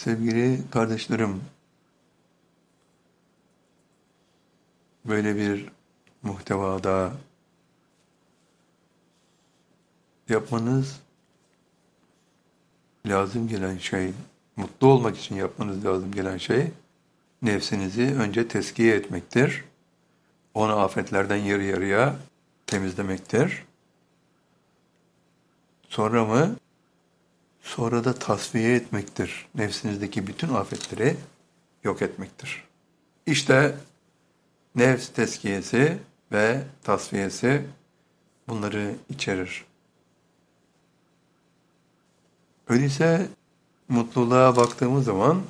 Sevgili kardeşlerim, böyle bir muhtevada yapmanız lazım gelen şey, mutlu olmak için yapmanız lazım gelen şey, nefsinizi önce tezkiye etmektir. Onu afetlerden yarı yarıya temizlemektir. Sonra mı? Sonra da tasfiye etmektir. Nefsinizdeki bütün afetleri yok etmektir. İşte nefs tezkiyesi ve tasfiyesi bunları içerir. Öyleyse mutluluğa baktığımız zaman